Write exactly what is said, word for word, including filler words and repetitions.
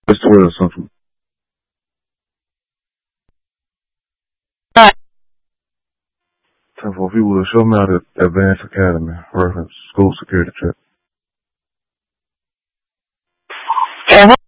It's twelve Central. Alright. ten four, if you would, show me out at Advanced Academy, reference school security check. Uh-huh.